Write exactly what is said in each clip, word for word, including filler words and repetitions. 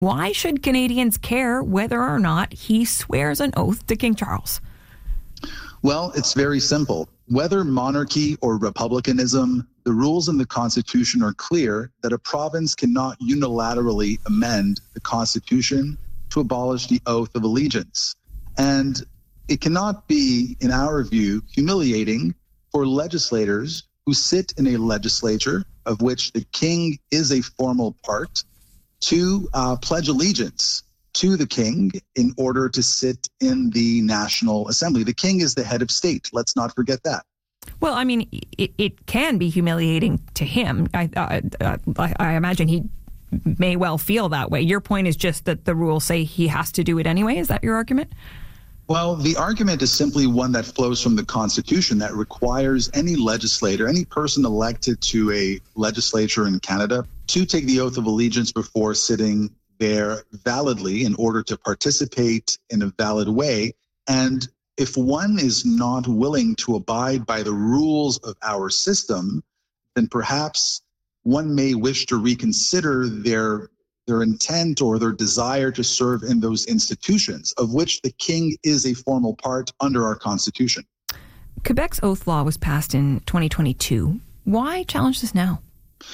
Why should Canadians care whether or not he swears an oath to King Charles? Well, it's very simple. Whether monarchy or republicanism, the rules in the Constitution are clear that a province cannot unilaterally amend the Constitution to abolish the oath of allegiance. And it cannot be, in our view, humiliating for legislators who sit in a legislature of which the king is a formal part to uh, pledge allegiance to the king in order to sit in the National Assembly. The king is the head of state. Let's not forget that. Well, I mean, it, it can be humiliating to him. I, uh, uh, I, I imagine he may well feel that way. Your point is just that the rules say he has to do it anyway. Is that your argument? Well, the argument is simply one that flows from the Constitution that requires any legislator, any person elected to a legislature in Canada to take the oath of allegiance before sitting there validly in order to participate in a valid way. And if one is not willing to abide by the rules of our system, then perhaps one may wish to reconsider their their intent or their desire to serve in those institutions, of which the king is a formal part under our Constitution. Quebec's oath law was passed in twenty twenty-two. Why challenge this now?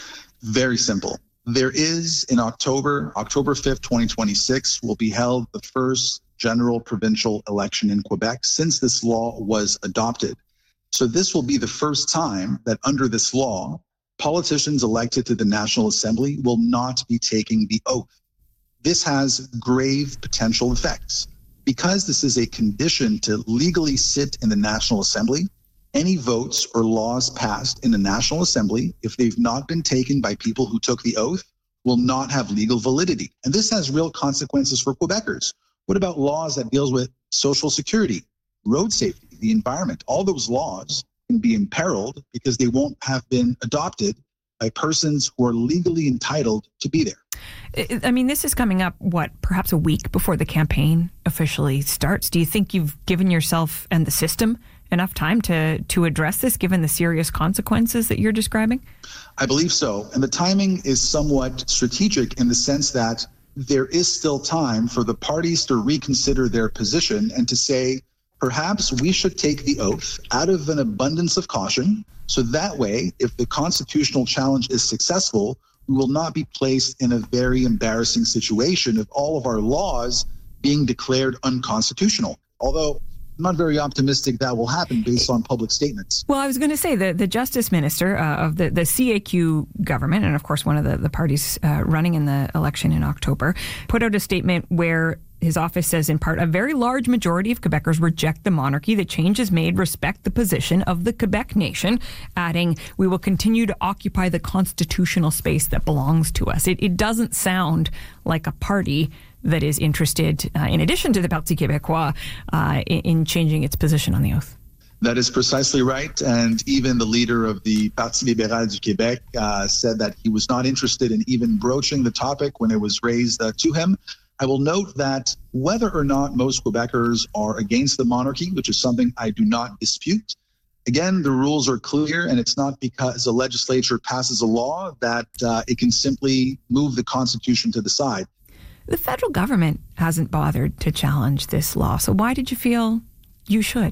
Very simple. There is, in October, October fifth, twenty twenty-six, will be held the first general provincial election in Quebec since this law was adopted. So this will be the first time that under this law, politicians elected to the National Assembly will not be taking the oath. This has grave potential effects. Because this is a condition to legally sit in the National Assembly, any votes or laws passed in the National Assembly, if they've not been taken by people who took the oath, will not have legal validity. And this has real consequences for Quebecers. What about laws that deals with social security, road safety, the environment? All those laws can be imperiled because they won't have been adopted by persons who are legally entitled to be there. I mean, this is coming up, what, perhaps a week before the campaign officially starts. Do you think you've given yourself and the system enough time to to address this, given the serious consequences that you're describing? I believe so. And the timing is somewhat strategic in the sense that there is still time for the parties to reconsider their position and to say, perhaps we should take the oath out of an abundance of caution, so that way, if the constitutional challenge is successful, we will not be placed in a very embarrassing situation of all of our laws being declared unconstitutional. Although I'm not very optimistic that will happen based on public statements. Well, I was going to say the, the Justice Minister uh, of the, the C A Q government, and of course one of the, the parties uh, running in the election in October, put out a statement where his office says, in part, a very large majority of Quebecers reject the monarchy. The changes made respect the position of the Quebec nation, adding, we will continue to occupy the constitutional space that belongs to us. It, it doesn't sound like a party that is interested, uh, in addition to the Parti Québécois, uh, in, in changing its position on the oath. That is precisely right. And even the leader of the Parti libéral du Québec uh, said that he was not interested in even broaching the topic when it was raised uh, to him. I will note that whether or not most Quebecers are against the monarchy, which is something I do not dispute, again, the rules are clear, and it's not because a legislature passes a law that uh, it can simply move the Constitution to the side. The federal government hasn't bothered to challenge this law, so why did you feel you should?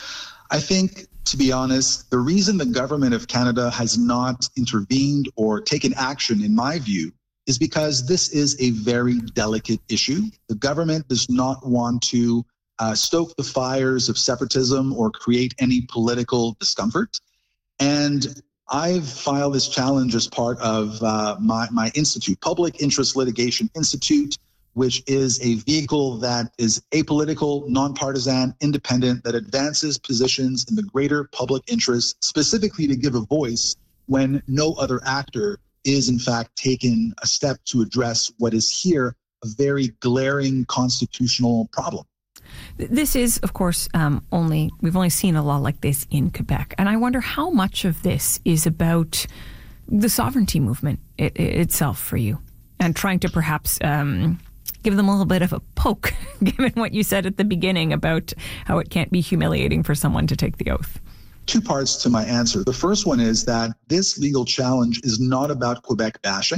I think, to be honest, the reason the government of Canada has not intervened or taken action, in my view, is because this is a very delicate issue. The government does not want to uh, stoke the fires of separatism or create any political discomfort. And I've filed this challenge as part of uh, my, my institute, Public Interest Litigation Institute, which is a vehicle that is apolitical, nonpartisan, independent, that advances positions in the greater public interest, specifically to give a voice when no other actor is in fact taken a step to address what is here a very glaring constitutional problem. This is, of course, um, only, we've only seen a law like this in Quebec. And I wonder how much of this is about the sovereignty movement it, it itself for you, and trying to perhaps um, give them a little bit of a poke, given what you said at the beginning about how it can't be humiliating for someone to take the oath. Two parts to my answer. The first one is that this legal challenge is not about Quebec bashing.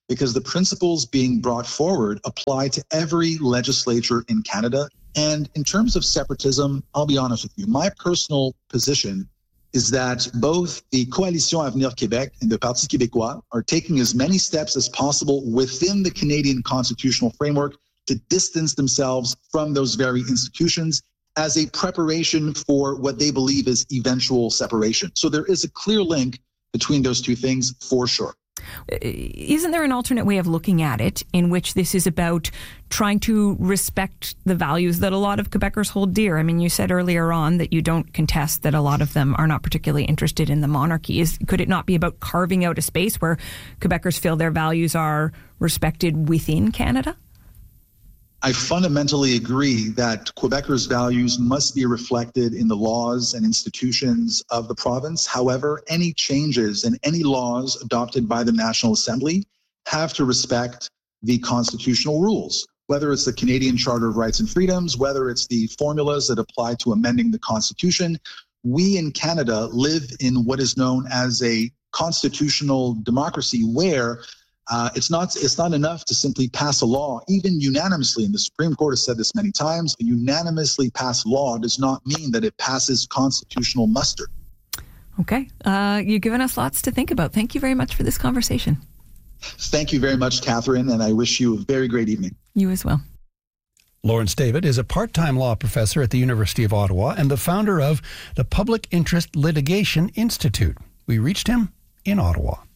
because the principles being brought forward apply to every legislature in Canada. And in terms of separatism, I'll be honest with you, my personal position is that both the Coalition Avenir Québec and the Parti québécois are taking as many steps as possible within the Canadian constitutional framework to distance themselves from those very institutions as a preparation for what they believe is eventual separation. So there is a clear link between those two things for sure. Isn't there an alternate way of looking at it in which this is about trying to respect the values that a lot of Quebecers hold dear? I mean, you said earlier on that you don't contest that a lot of them are not particularly interested in the monarchy. Is, could it not be about carving out a space where Quebecers feel their values are respected within Canada? I fundamentally agree that Quebecers' values must be reflected in the laws and institutions of the province. However, any changes and any laws adopted by the National Assembly have to respect the constitutional rules, whether it's the Canadian Charter of Rights and Freedoms, whether it's the formulas that apply to amending the Constitution. We in Canada live in what is known as a constitutional democracy where Uh, it's not it's not enough to simply pass a law, even unanimously, and the Supreme Court has said this many times, a unanimously passed law does not mean that it passes constitutional muster. Okay. Uh, you've given us lots to think about. Thank you very much for this conversation. Thank you very much, Catherine, and I wish you a very great evening. You as well. Lawrence David is a part-time law professor at the University of Ottawa and the founder of the Public Interest Litigation Institute. We reached him in Ottawa.